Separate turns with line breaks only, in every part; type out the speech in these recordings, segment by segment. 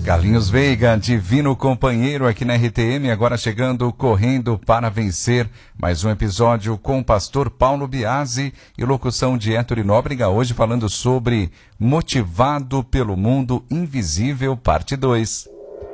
Carlinhos Veiga, divino companheiro aqui na RTM, agora chegando correndo para vencer. Mais um episódio com o pastor Paulo Biasi e locução de Héctor Nóbrega, hoje falando sobre Motivado pelo Mundo Invisível, parte 2.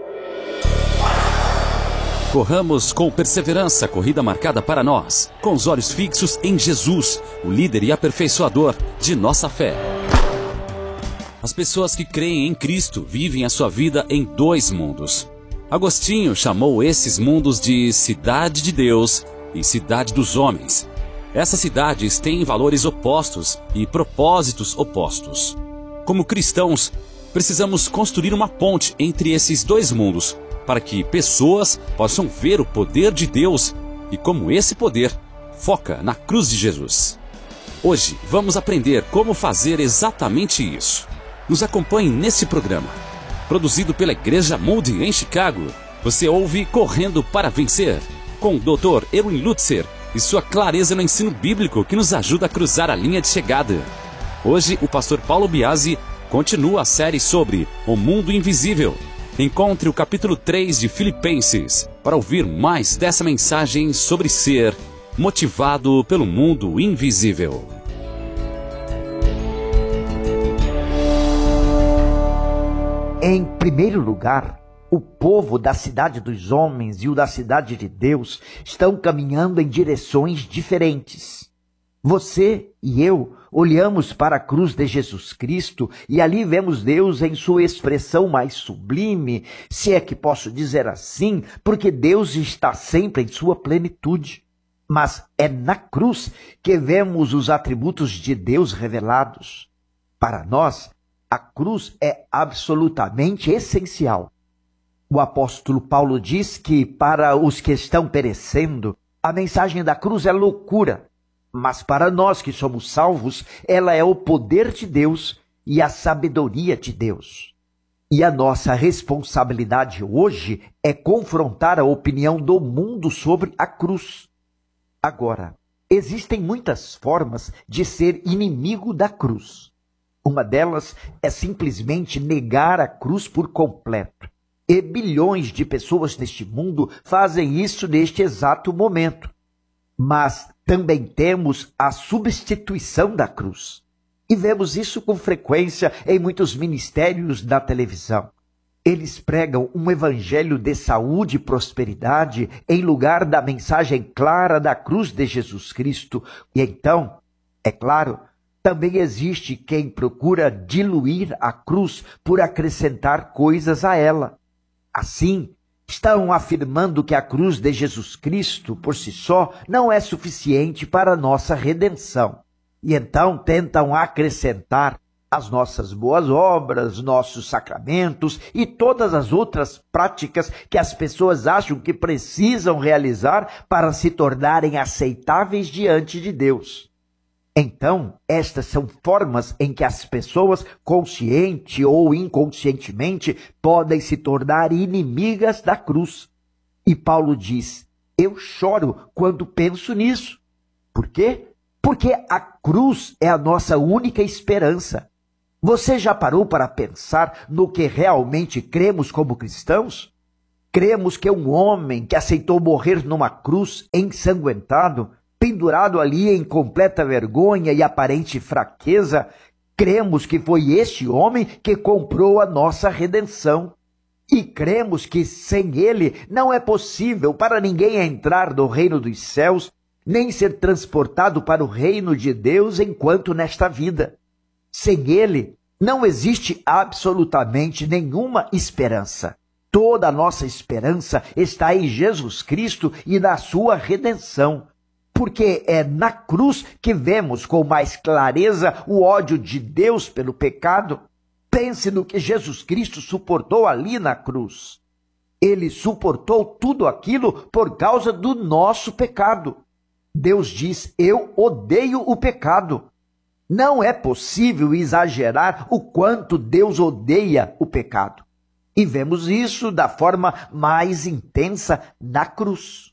Corramos com perseverança a corrida marcada para nós, com os olhos fixos em Jesus, o líder e aperfeiçoador de nossa fé. As pessoas que creem em Cristo vivem a sua vida em dois mundos. Agostinho chamou esses mundos de cidade de Deus e cidade dos homens. Essas cidades têm valores opostos e propósitos opostos. Como cristãos, precisamos construir uma ponte entre esses dois mundos para que pessoas possam ver o poder de Deus e como esse poder foca na cruz de Jesus. Hoje vamos aprender como fazer exatamente isso. Nos acompanhe nesse programa. Produzido pela Igreja Moody em Chicago, você ouve Correndo para Vencer, com o Dr. Erwin Lutzer e sua clareza no ensino bíblico que nos ajuda a cruzar a linha de chegada. Hoje, o pastor Paulo Biasi continua a série sobre o mundo invisível. Encontre o capítulo 3 de Filipenses para ouvir mais dessa mensagem sobre ser motivado pelo mundo invisível.
Em primeiro lugar, o povo da cidade dos homens e o da cidade de Deus estão caminhando em direções diferentes. Você e eu olhamos para a cruz de Jesus Cristo e ali vemos Deus em sua expressão mais sublime, se é que posso dizer assim, porque Deus está sempre em sua plenitude. Mas é na cruz que vemos os atributos de Deus revelados. Para nós, a cruz é absolutamente essencial. O apóstolo Paulo diz que para os que estão perecendo, a mensagem da cruz é loucura, mas para nós que somos salvos, ela é o poder de Deus e a sabedoria de Deus. E a nossa responsabilidade hoje é confrontar a opinião do mundo sobre a cruz. Agora, existem muitas formas de ser inimigo da cruz. Uma delas é simplesmente negar a cruz por completo. E bilhões de pessoas neste mundo fazem isso neste exato momento. Mas também temos a substituição da cruz. E vemos isso com frequência em muitos ministérios da televisão. Eles pregam um evangelho de saúde e prosperidade em lugar da mensagem clara da cruz de Jesus Cristo. E então, é claro, também existe quem procura diluir a cruz por acrescentar coisas a ela. Assim, estão afirmando que a cruz de Jesus Cristo, por si só, não é suficiente para a nossa redenção. E então tentam acrescentar as nossas boas obras, nossos sacramentos e todas as outras práticas que as pessoas acham que precisam realizar para se tornarem aceitáveis diante de Deus. Então, estas são formas em que as pessoas, consciente ou inconscientemente, podem se tornar inimigas da cruz. E Paulo diz, eu choro quando penso nisso. Por quê? Porque a cruz é a nossa única esperança. Você já parou para pensar no que realmente cremos como cristãos? Cremos que um homem que aceitou morrer numa cruz ensanguentado, pendurado ali em completa vergonha e aparente fraqueza, cremos que foi este homem que comprou a nossa redenção. E cremos que sem ele não é possível para ninguém entrar no reino dos céus, nem ser transportado para o reino de Deus enquanto nesta vida. Sem ele, não existe absolutamente nenhuma esperança. Toda a nossa esperança está em Jesus Cristo e na sua redenção. Porque é na cruz que vemos com mais clareza o ódio de Deus pelo pecado. Pense no que Jesus Cristo suportou ali na cruz. Ele suportou tudo aquilo por causa do nosso pecado. Deus diz, eu odeio o pecado. Não é possível exagerar o quanto Deus odeia o pecado. E vemos isso da forma mais intensa na cruz.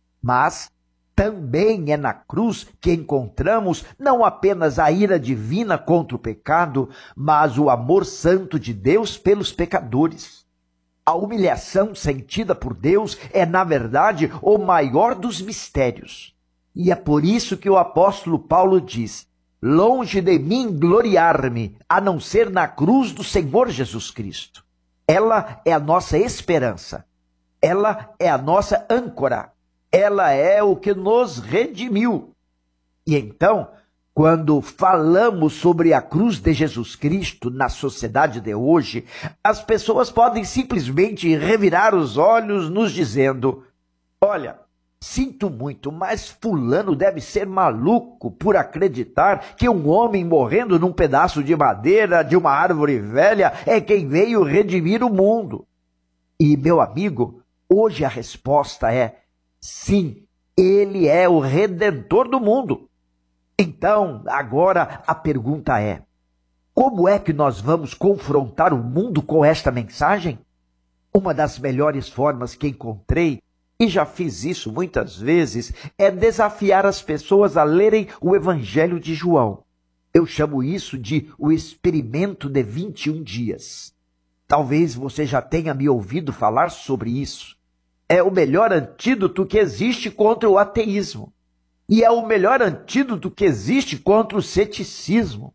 Mas também é na cruz que encontramos não apenas a ira divina contra o pecado, mas o amor santo de Deus pelos pecadores. A humilhação sentida por Deus é, na verdade, o maior dos mistérios. E é por isso que o apóstolo Paulo diz: longe de mim gloriar-me, a não ser na cruz do Senhor Jesus Cristo. Ela é a nossa esperança. Ela é a nossa âncora. Ela é o que nos redimiu. E então, quando falamos sobre a cruz de Jesus Cristo na sociedade de hoje, as pessoas podem simplesmente revirar os olhos nos dizendo: olha, sinto muito, mas fulano deve ser maluco por acreditar que um homem morrendo num pedaço de madeira de uma árvore velha é quem veio redimir o mundo. E, meu amigo, hoje a resposta é: sim, ele é o redentor do mundo. Então, agora a pergunta é: como é que nós vamos confrontar o mundo com esta mensagem? Uma das melhores formas que encontrei, e já fiz isso muitas vezes, é desafiar as pessoas a lerem o Evangelho de João. Eu chamo isso de o experimento de 21 dias. Talvez você já tenha me ouvido falar sobre isso. É o melhor antídoto que existe contra o ateísmo. E é o melhor antídoto que existe contra o ceticismo.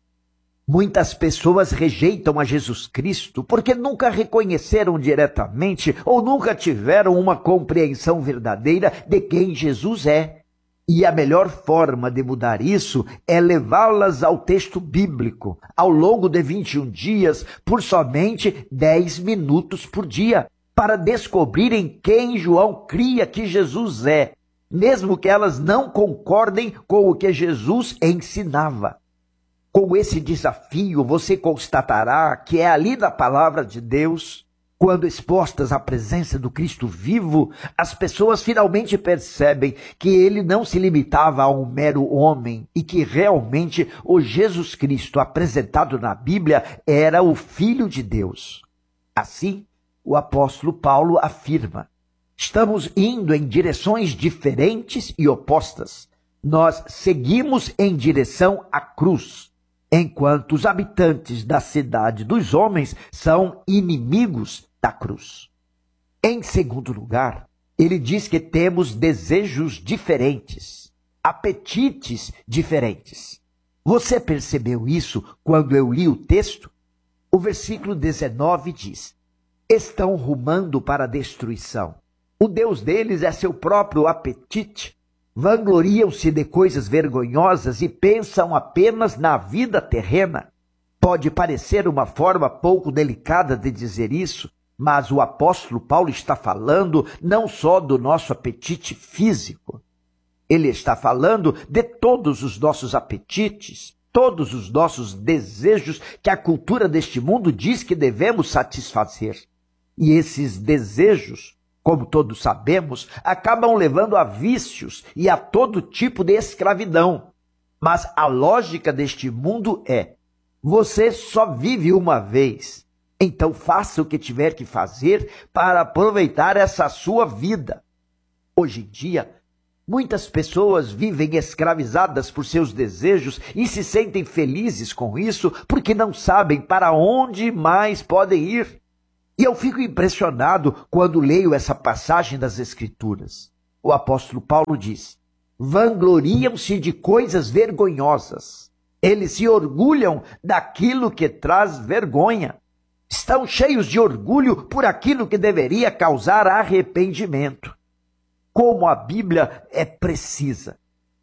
Muitas pessoas rejeitam a Jesus Cristo porque nunca reconheceram diretamente ou nunca tiveram uma compreensão verdadeira de quem Jesus é. E a melhor forma de mudar isso é levá-las ao texto bíblico, ao longo de 21 dias, por somente 10 minutos por dia, para descobrirem quem João cria que Jesus é, mesmo que elas não concordem com o que Jesus ensinava. Com esse desafio, você constatará que é ali na palavra de Deus, quando expostas à presença do Cristo vivo, as pessoas finalmente percebem que ele não se limitava a um mero homem e que realmente o Jesus Cristo apresentado na Bíblia era o Filho de Deus. Assim, o apóstolo Paulo afirma: estamos indo em direções diferentes e opostas. Nós seguimos em direção à cruz, enquanto os habitantes da cidade dos homens são inimigos da cruz. Em segundo lugar, ele diz que temos desejos diferentes, apetites diferentes. Você percebeu isso quando eu li o texto? O versículo 19 diz: estão rumando para a destruição. O Deus deles é seu próprio apetite. Vangloriam-se de coisas vergonhosas e pensam apenas na vida terrena. Pode parecer uma forma pouco delicada de dizer isso, mas o apóstolo Paulo está falando não só do nosso apetite físico. Ele está falando de todos os nossos apetites, todos os nossos desejos que a cultura deste mundo diz que devemos satisfazer. E esses desejos, como todos sabemos, acabam levando a vícios e a todo tipo de escravidão. Mas a lógica deste mundo é: você só vive uma vez, então faça o que tiver que fazer para aproveitar essa sua vida. Hoje em dia, muitas pessoas vivem escravizadas por seus desejos e se sentem felizes com isso porque não sabem para onde mais podem ir. E eu fico impressionado quando leio essa passagem das Escrituras. O apóstolo Paulo diz: vangloriam-se de coisas vergonhosas. Eles se orgulham daquilo que traz vergonha. Estão cheios de orgulho por aquilo que deveria causar arrependimento. Como a Bíblia é precisa.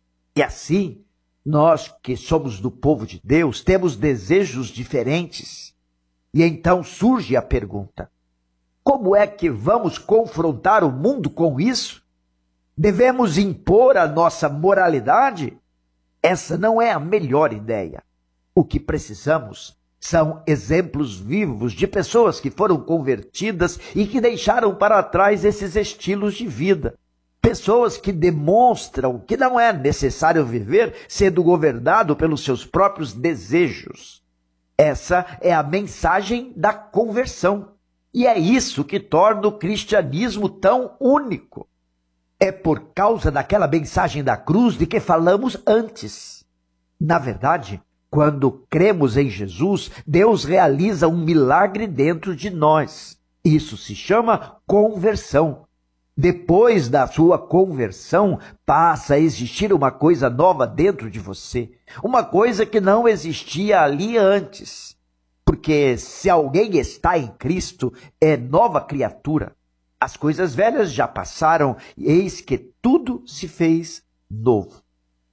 E assim, nós que somos do povo de Deus, temos desejos diferentes. E então surge a pergunta: como é que vamos confrontar o mundo com isso? Devemos impor a nossa moralidade? Essa não é a melhor ideia. O que precisamos são exemplos vivos de pessoas que foram convertidas e que deixaram para trás esses estilos de vida. Pessoas que demonstram que não é necessário viver sendo governado pelos seus próprios desejos. Essa é a mensagem da conversão. E é isso que torna o cristianismo tão único. É por causa daquela mensagem da cruz de que falamos antes. Na verdade, quando cremos em Jesus, Deus realiza um milagre dentro de nós. Isso se chama conversão. Depois da sua conversão, passa a existir uma coisa nova dentro de você. Uma coisa que não existia ali antes. Porque se alguém está em Cristo, é nova criatura. As coisas velhas já passaram, e eis que tudo se fez novo.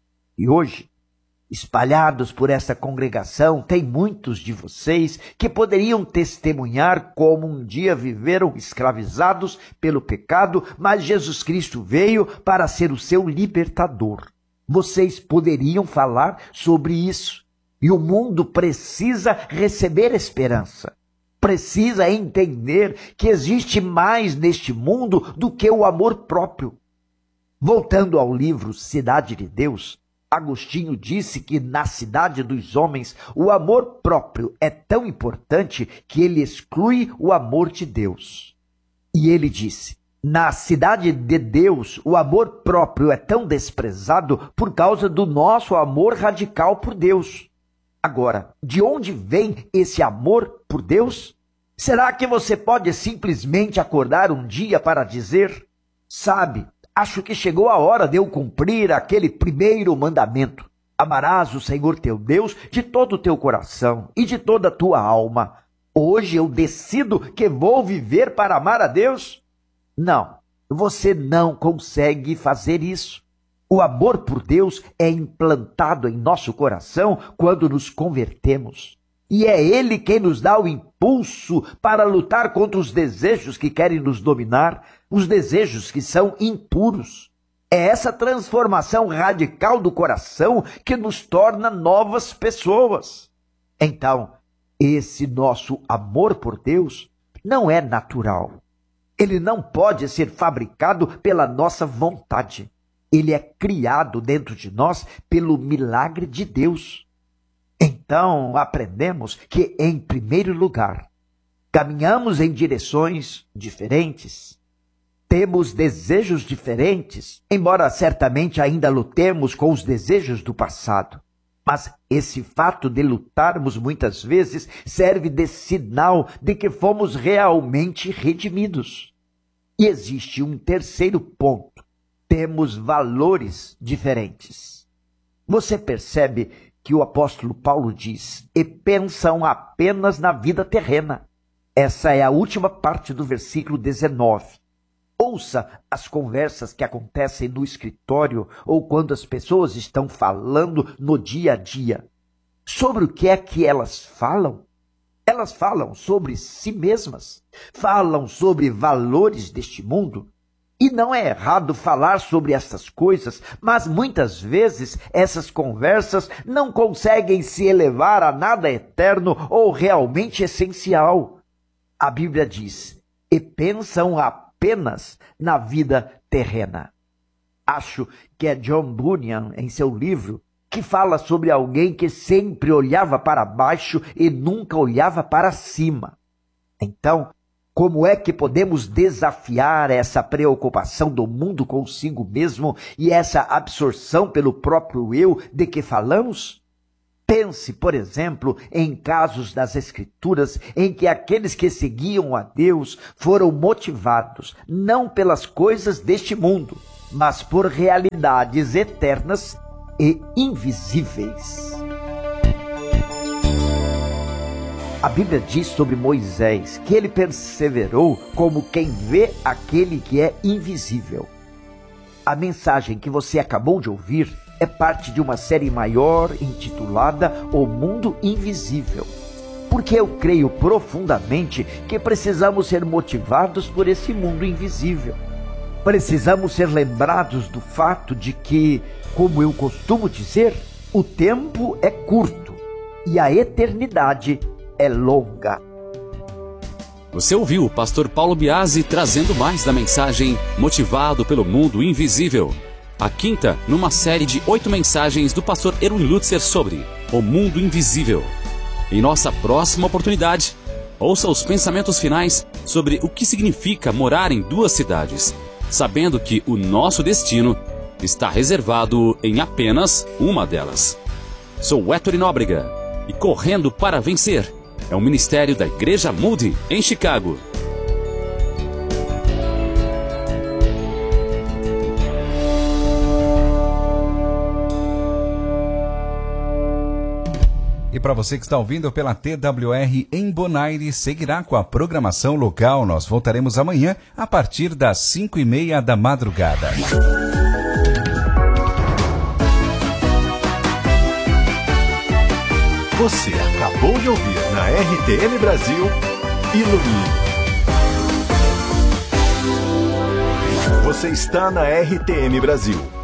E hoje, espalhados por essa congregação, tem muitos de vocês que poderiam testemunhar como um dia viveram escravizados pelo pecado, mas Jesus Cristo veio para ser o seu libertador. Vocês poderiam falar sobre isso. E o mundo precisa receber esperança. Precisa entender que existe mais neste mundo do que o amor próprio. Voltando ao livro Cidade de Deus, Agostinho disse que na cidade dos homens o amor próprio é tão importante que ele exclui o amor de Deus. E ele disse, na cidade de Deus o amor próprio é tão desprezado por causa do nosso amor radical por Deus. Agora, de onde vem esse amor por Deus? Será que você pode simplesmente acordar um dia para dizer, sabe, acho que chegou a hora de eu cumprir aquele primeiro mandamento. Amarás o Senhor teu Deus de todo o teu coração e de toda a tua alma. Hoje eu decido que vou viver para amar a Deus? Não, você não consegue fazer isso. O amor por Deus é implantado em nosso coração quando nos convertemos. E é Ele quem nos dá o impulso para lutar contra os desejos que querem nos dominar, os desejos que são impuros. É essa transformação radical do coração que nos torna novas pessoas. Então, esse nosso amor por Deus não é natural. Ele não pode ser fabricado pela nossa vontade. Ele é criado dentro de nós pelo milagre de Deus. Então, aprendemos que, em primeiro lugar, caminhamos em direções diferentes. Temos desejos diferentes, embora certamente ainda lutemos com os desejos do passado. Mas esse fato de lutarmos muitas vezes serve de sinal de que fomos realmente redimidos. E existe um terceiro ponto. Temos valores diferentes. Você percebe que o apóstolo Paulo diz, e pensam apenas na vida terrena. Essa é a última parte do versículo 19. Ouça as conversas que acontecem no escritório ou quando as pessoas estão falando no dia a dia. Sobre o que é que elas falam? Elas falam sobre si mesmas, falam sobre valores deste mundo. E não é errado falar sobre essas coisas, mas muitas vezes essas conversas não conseguem se elevar a nada eterno ou realmente essencial. A Bíblia diz, e pensam apenas na vida terrena. Acho que é John Bunyan, em seu livro, que fala sobre alguém que sempre olhava para baixo e nunca olhava para cima. Então, como é que podemos desafiar essa preocupação do mundo consigo mesmo e essa absorção pelo próprio eu de que falamos? Pense, por exemplo, em casos das Escrituras em que aqueles que seguiam a Deus foram motivados não pelas coisas deste mundo, mas por realidades eternas e invisíveis. A Bíblia diz sobre Moisés que ele perseverou como quem vê aquele que é invisível. A mensagem que você acabou de ouvir é parte de uma série maior intitulada O Mundo Invisível. Porque eu creio profundamente que precisamos ser motivados por esse mundo invisível. Precisamos ser lembrados do fato de que, como eu costumo dizer, o tempo é curto e a eternidade é longa.
Você ouviu o pastor Paulo Biasi trazendo mais da mensagem Motivado pelo Mundo Invisível. A quinta numa série de 8 mensagens do pastor Erwin Lutzer sobre o mundo invisível. Em nossa próxima oportunidade, ouça os pensamentos finais sobre o que significa morar em 2 cidades, sabendo que o nosso destino está reservado em apenas uma delas. Sou Héctor Nóbrega e Correndo para Vencer é um ministério da Igreja Moody, em Chicago.
E para você que está ouvindo pela TWR em Bonaire, seguirá com a programação local. Nós voltaremos amanhã a partir das 5:30 da madrugada.
Você acabou de ouvir na RTM Brasil, Ilumine. Você está na RTM Brasil.